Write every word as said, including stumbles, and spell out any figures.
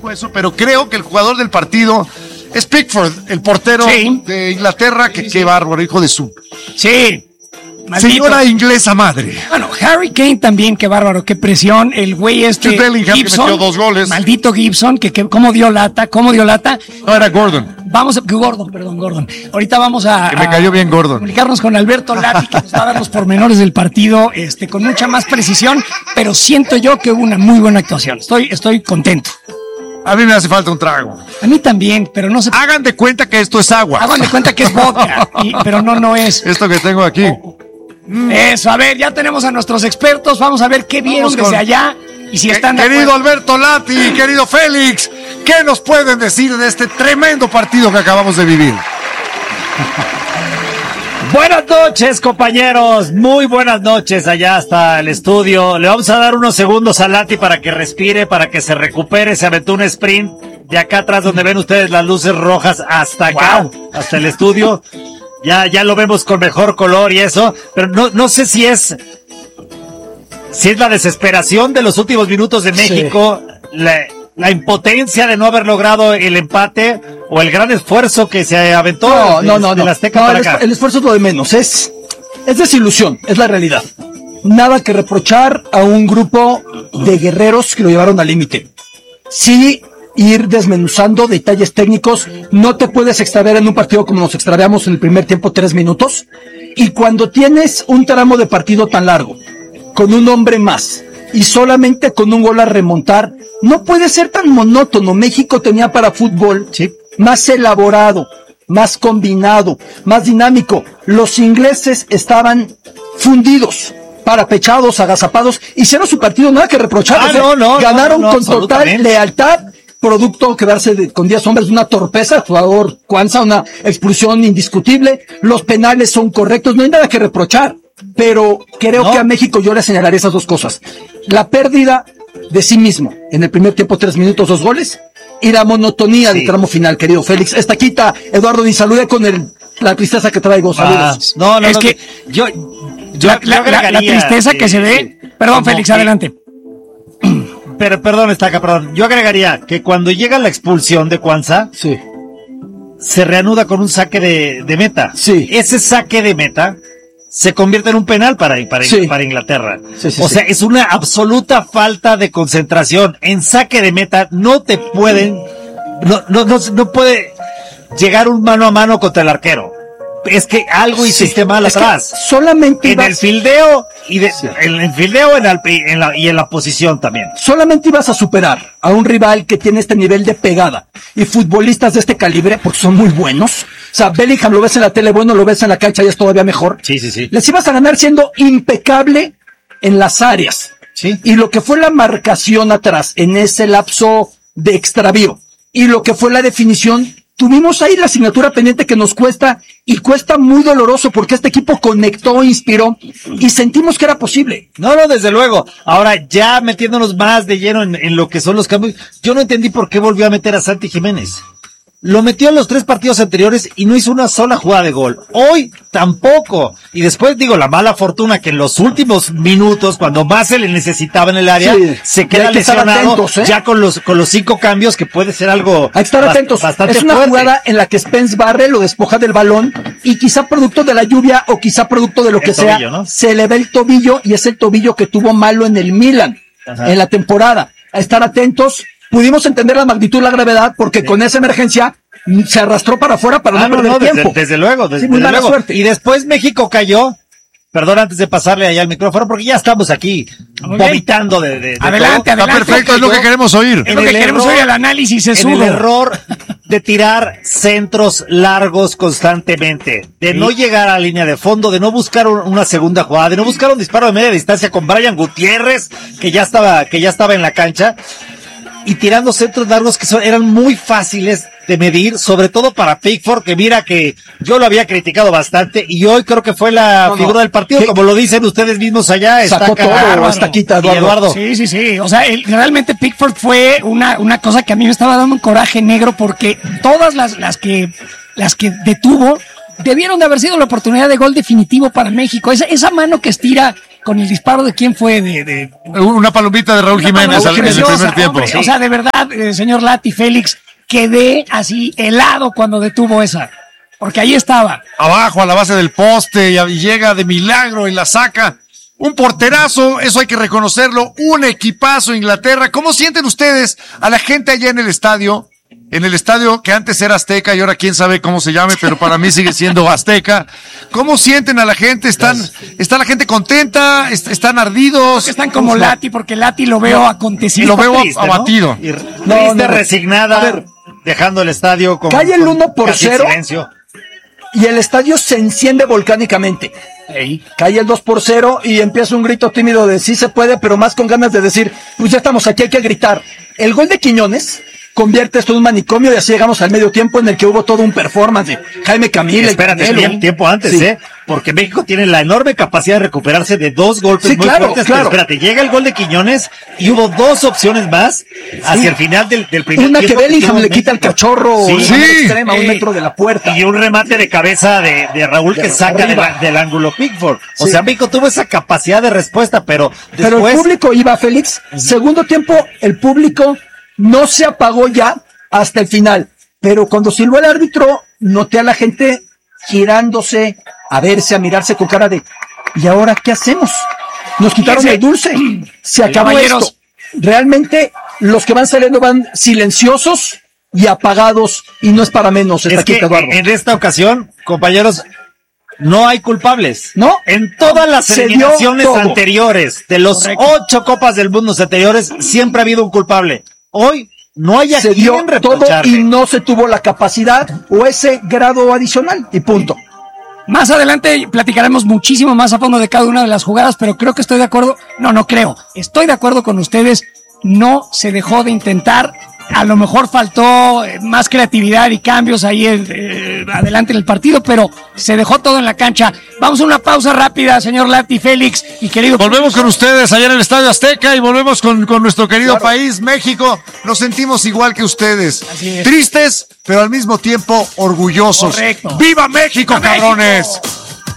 eso, pero creo que el jugador del partido es Pickford, el portero sí. de Inglaterra, que sí, qué sí. bárbaro, hijo de su... Sí. Maldito. Señora inglesa madre. Bueno, Harry Kane también, qué bárbaro, qué presión. El güey este Bellingham, Gibson, que metió dos goles. Maldito Gibson, que, que cómo dio lata, cómo dio lata. No, era Gordon. Vamos a, Gordon, perdón, Gordon. Ahorita vamos a, que me cayó bien Gordon. Comunicarnos con Alberto Lati, que nos va a dar los pormenores del partido, este, con mucha más precisión, pero siento yo que hubo una muy buena actuación. Estoy, estoy contento. A mí me hace falta un trago. A mí también, pero no se... Hagan de cuenta que esto es agua. Hagan de cuenta que es vodka, y, pero no, no es. Esto que tengo aquí. Eso, a ver, ya tenemos a nuestros expertos, vamos a ver qué vieron desde allá y si están de Querido acuerdo. Alberto Lati, querido Félix, ¿qué nos pueden decir de este tremendo partido que acabamos de vivir? Buenas noches, compañeros, muy buenas noches allá hasta el estudio. Le vamos a dar unos segundos a Lati para que respire, para que se recupere, se aventó un sprint de acá atrás donde ven ustedes las luces rojas hasta acá, wow. hasta el estudio. Ya, ya lo vemos con mejor color y eso, pero no, no sé si es, si es la desesperación de los últimos minutos de México, sí. la, la impotencia de no haber logrado el empate o el gran esfuerzo que se aventó no, de, no, no, de no. la Azteca no, para el, acá. El esfuerzo es lo de menos, es, es desilusión, es la realidad. Nada que reprochar a un grupo de guerreros que lo llevaron al límite. Sí, ir desmenuzando detalles técnicos, no te puedes extraviar en un partido como nos extraviamos en el primer tiempo, tres minutos, y cuando tienes un tramo de partido tan largo, con un hombre más, y solamente con un gol a remontar, no puede ser tan monótono. México tenía para fútbol sí. más elaborado, más combinado, más dinámico. Los ingleses estaban fundidos, parapechados, agazapados, hicieron su partido, nada que reprochar. Ah, no, no, ganaron no, no, con total lealtad, producto quedarse de, con diez hombres, una torpeza, jugador Cuanza, una expulsión indiscutible, los penales son correctos, no hay nada que reprochar, pero creo no. que a México yo le señalaré esas dos cosas: la pérdida de sí mismo en el primer tiempo, tres minutos, dos goles, y la monotonía sí. del tramo final, querido Félix. Esta quita, Eduardo, ni salude con el, la tristeza que traigo, saludos. Ah, no, no, es no, que yo, yo, la, yo la, la tristeza eh, que se ve, eh, perdón Félix, que, adelante. Pero, perdón, Estaca, perdón. Yo agregaría que cuando llega la expulsión de Cuanza, sí. se reanuda con un saque de, de meta. Sí. Ese saque de meta se convierte en un penal para, para, sí. para Inglaterra. Sí, sí, o sí. sea, es una absoluta falta de concentración. En saque de meta no te pueden, no, no, no, no puede llegar un mano a mano contra el arquero. Es que algo hiciste sí, mal atrás. Solamente en ibas... el fildeo y de, sí. en el fildeo en el, en la, y en la posición también. Solamente ibas a superar a un rival que tiene este nivel de pegada y futbolistas de este calibre, porque son muy buenos. O sea, Bellingham lo ves en la tele, bueno, lo ves en la cancha y es todavía mejor. Sí, sí, sí. Les ibas a ganar siendo impecable en las áreas. Sí. Y lo que fue la marcación atrás en ese lapso de extravío y lo que fue la definición, tuvimos ahí la asignatura pendiente que nos cuesta y cuesta muy doloroso porque este equipo conectó, inspiró y sentimos que era posible. No, no, desde luego. Ahora ya metiéndonos más de lleno en, en lo que son los cambios, yo no entendí por qué volvió a meter a Santi Jiménez. Lo metió en los tres partidos anteriores y no hizo una sola jugada de gol. Hoy tampoco. Y después digo, la mala fortuna que en los últimos minutos, cuando más se le necesitaba en el área, sí, se queda lesionado atentos, ¿eh? ya con los con los cinco cambios, que puede ser algo hay que estar atentos. Bastante es una fuerte. Jugada en la que Spence barre, lo despoja del balón y quizá producto de la lluvia o quizá producto de lo el que tobillo, sea, ¿no? se le ve el tobillo y es el tobillo que tuvo malo en el Milan. Ajá. En la temporada. A estar atentos. Pudimos entender la magnitud, la gravedad, porque sí. con esa emergencia se arrastró para afuera para ah, no, no perder no, tiempo. Desde, desde luego, desde, sí, muy desde mala luego. Suerte. Y después México cayó. Perdón, antes de pasarle allá el micrófono, porque ya estamos aquí okay. vomitando de, de, de adelante, todo. adelante. Está perfecto, es lo que queremos oír. Es lo que queremos oír, el análisis es En el error de tirar centros largos constantemente, de sí. no llegar a la línea de fondo, de no buscar un, una segunda jugada, de no buscar un disparo de media distancia con Brian Gutiérrez, que ya estaba, que ya estaba en la cancha. Y tirando centros largos que son, eran muy fáciles de medir, sobre todo para Pickford, que mira que yo lo había criticado bastante, y hoy creo que fue la no, figura no. del partido, ¿Qué? como lo dicen ustedes mismos allá. Sacó está todo, hasta quita Eduardo. Eduardo. Sí, sí, sí. O sea, el, realmente Pickford fue una, una cosa que a mí me estaba dando un coraje negro, porque todas las, las que, las que detuvo, debieron de haber sido la oportunidad de gol definitivo para México. Esa, esa mano que estira con el disparo de quién fue, de... de una palomita de Raúl Jiménez al, en el primer tiempo. Hombre, o sea, de verdad, eh, señor Lati, Félix, quedé así helado cuando detuvo esa. Porque ahí estaba. Abajo, a la base del poste, y, y llega de milagro y la saca. Un porterazo, eso hay que reconocerlo. Un equipazo Inglaterra. ¿Cómo sienten ustedes a la gente allá en el estadio? En el estadio que antes era Azteca y ahora quién sabe cómo se llame, pero para mí sigue siendo Azteca. ¿Cómo sienten a la gente? ¿Están, está la gente contenta? ¿Están ardidos? Que están como Lati, porque Lati lo veo acontecido. Lo veo triste, abatido. ¿no? Y triste, no, no, resignada, a ver, dejando el estadio con, cae el con uno por cero silencio. Y el estadio se enciende volcánicamente. Ey. Cae el dos por cero y empieza un grito tímido de sí se puede, pero más con ganas de decir, pues ya estamos aquí, hay que gritar. El gol de Quiñones convierte esto en un manicomio y así llegamos al medio tiempo en el que hubo todo un performance de Jaime Camila. Espérate, el tiempo antes, sí. ¿eh? Porque México tiene la enorme capacidad de recuperarse de dos golpes sí, muy claro, fuertes. Claro. Pero espérate, llega el gol de Quiñones y hubo dos opciones más hacia sí. el final del, del primer Una tiempo. Una que Bellingham le quita el cachorro sí. sí. extrema, a un metro de la puerta. Y un remate de cabeza de, de Raúl de que saca del, del ángulo Pickford. O sí. sea, México tuvo esa capacidad de respuesta, pero después... Pero el público iba, Félix. Uh-huh. Segundo tiempo, el público no se apagó ya hasta el final, pero cuando silbó el árbitro, noté a la gente girándose, a verse, a mirarse con cara de, ¿y ahora qué hacemos? Nos quitaron el dulce, se acabó esto. Realmente, los que van saliendo van silenciosos y apagados, y no es para menos. Es que en esta ocasión, compañeros, no hay culpables. ¿No? En todas las se eliminaciones anteriores, de los Correcto. ocho Copas del Mundo anteriores, siempre ha habido un culpable. Hoy, no hay a se dio quien todo y no se tuvo la capacidad o ese grado adicional y punto. Más adelante platicaremos muchísimo más a fondo de cada una de las jugadas, pero creo que estoy de acuerdo, no, no creo, estoy de acuerdo con ustedes, no se dejó de intentar, a lo mejor faltó más creatividad y cambios ahí eh, adelante en el partido, pero se dejó todo en la cancha. Vamos a una pausa rápida, señor Lati, Félix y querido. Volvemos con ustedes allá en el Estadio Azteca y volvemos con, con nuestro querido claro. país, México. Nos sentimos igual que ustedes. Tristes, pero al mismo tiempo orgullosos. Correcto. ¡Viva México, ¡Viva cabrones! México!